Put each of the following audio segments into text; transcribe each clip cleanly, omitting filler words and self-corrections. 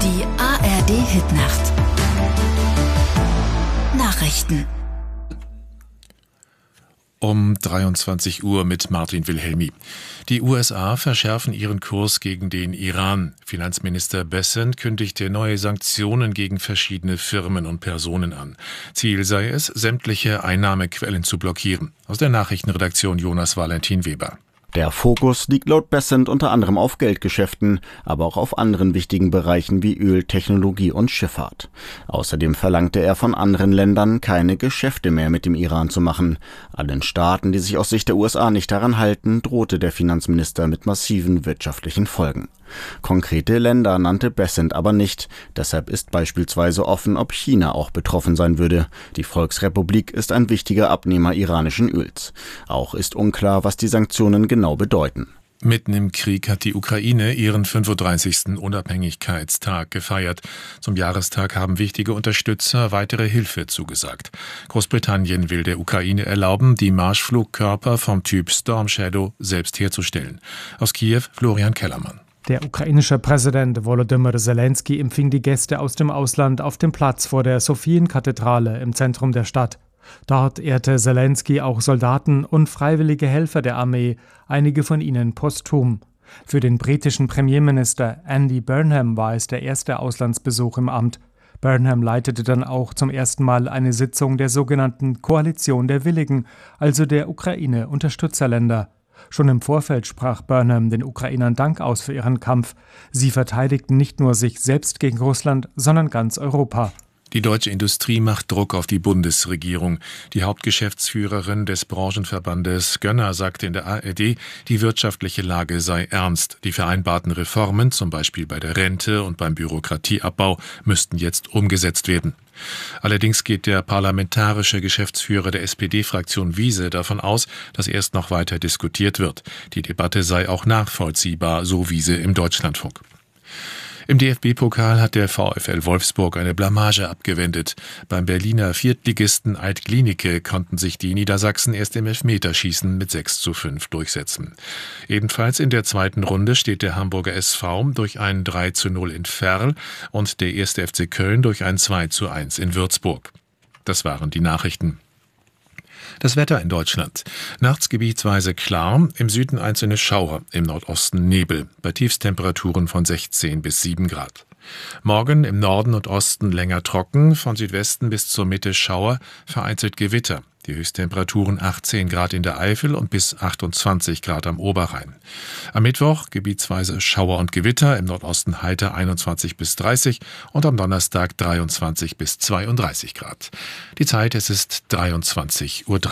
Die ARD-Hitnacht. Nachrichten. Um 23 Uhr mit Martin Wilhelmi. Die USA verschärfen ihren Kurs gegen den Iran. Finanzminister Bessent kündigte neue Sanktionen gegen verschiedene Firmen und Personen an. Ziel sei es, sämtliche Einnahmequellen zu blockieren. Aus der Nachrichtenredaktion Jonas Valentin Weber. Der Fokus liegt laut Bessent unter anderem auf Geldgeschäften, aber auch auf anderen wichtigen Bereichen wie Öl, Technologie und Schifffahrt. Außerdem verlangte er von anderen Ländern, keine Geschäfte mehr mit dem Iran zu machen. Allen Staaten, die sich aus Sicht der USA nicht daran halten, drohte der Finanzminister mit massiven wirtschaftlichen Folgen. Konkrete Länder nannte Bessent aber nicht. Deshalb ist beispielsweise offen, ob China auch betroffen sein würde. Die Volksrepublik ist ein wichtiger Abnehmer iranischen Öls. Auch ist unklar, was die Sanktionen genau bedeuten. Mitten im Krieg hat die Ukraine ihren 35. Unabhängigkeitstag gefeiert. Zum Jahrestag haben wichtige Unterstützer weitere Hilfe zugesagt. Großbritannien will der Ukraine erlauben, die Marschflugkörper vom Typ Storm Shadow selbst herzustellen. Aus Kiew Florian Kellermann. Der ukrainische Präsident Volodymyr Zelensky empfing die Gäste aus dem Ausland auf dem Platz vor der Sophienkathedrale im Zentrum der Stadt. Dort ehrte Zelensky auch Soldaten und freiwillige Helfer der Armee, einige von ihnen posthum. Für den britischen Premierminister Andy Burnham war es der erste Auslandsbesuch im Amt. Burnham leitete dann auch zum ersten Mal eine Sitzung der sogenannten Koalition der Willigen, also der Ukraine-Unterstützerländer. Schon im Vorfeld sprach Burnham den Ukrainern Dank aus für ihren Kampf. Sie verteidigten nicht nur sich selbst gegen Russland, sondern ganz Europa. Die deutsche Industrie macht Druck auf die Bundesregierung. Die Hauptgeschäftsführerin des Branchenverbandes Gönner sagte in der ARD, die wirtschaftliche Lage sei ernst. Die vereinbarten Reformen, zum Beispiel bei der Rente und beim Bürokratieabbau, müssten jetzt umgesetzt werden. Allerdings geht der parlamentarische Geschäftsführer der SPD-Fraktion Wiese davon aus, dass erst noch weiter diskutiert wird. Die Debatte sei auch nachvollziehbar, so Wiese im Deutschlandfunk. Im DFB-Pokal hat der VfL Wolfsburg eine Blamage abgewendet. Beim Berliner Viertligisten Alt-Glienicke konnten sich die Niedersachsen erst im Elfmeterschießen mit 6:5 durchsetzen. Ebenfalls in der zweiten Runde steht der Hamburger SV durch ein 3:0 in Verl und der 1. FC Köln durch ein 2:1 in Würzburg. Das waren die Nachrichten. Das Wetter in Deutschland. Nachts gebietsweise klar, im Süden einzelne Schauer, im Nordosten Nebel, bei Tiefstemperaturen von 16 bis 7 Grad. Morgen im Norden und Osten länger trocken, von Südwesten bis zur Mitte Schauer, vereinzelt Gewitter. Die Höchsttemperaturen 18 Grad in der Eifel und bis 28 Grad am Oberrhein. Am Mittwoch gebietsweise Schauer und Gewitter, im Nordosten heiter 21 bis 30 und am Donnerstag 23 bis 32 Grad. Die Zeit, es ist 23:03 Uhr.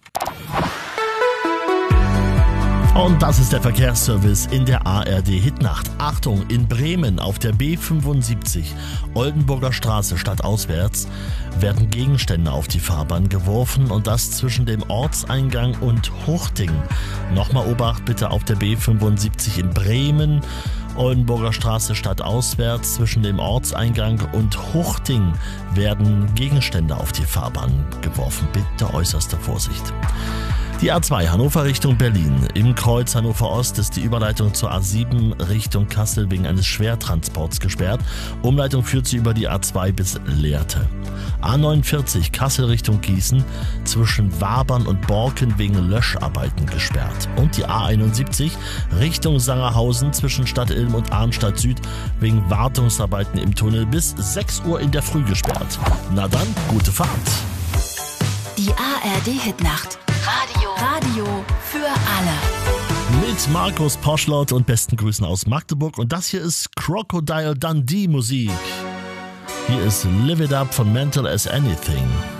Und das ist der Verkehrsservice in der ARD Hitnacht. Achtung, in Bremen auf der B75 Oldenburger Straße stadtauswärts werden Gegenstände auf die Fahrbahn geworfen und das zwischen dem Ortseingang und Huchting. Nochmal Obacht bitte auf der B75 in Bremen. Oldenburger Straße stadtauswärts zwischen dem Ortseingang und Huchting werden Gegenstände auf die Fahrbahn geworfen. Bitte äußerste Vorsicht. Die A2 Hannover Richtung Berlin. Im Kreuz Hannover Ost ist die Überleitung zur A7 Richtung Kassel wegen eines Schwertransports gesperrt. Umleitung führt sie über die A2 bis Lehrte. A49 Kassel Richtung Gießen zwischen Wabern und Borken wegen Löscharbeiten gesperrt. Und die A71 Richtung Sangerhausen zwischen Stadt Ilm und Arnstadt Süd wegen Wartungsarbeiten im Tunnel bis 6 Uhr in der Früh gesperrt. Na dann, gute Fahrt. Die ARD-Hitnacht. Radio für alle. Mit Markus Poschlott und besten Grüßen aus Magdeburg. Und das hier ist Crocodile Dundee Musik. Hier ist Live It Up von Mental as Anything.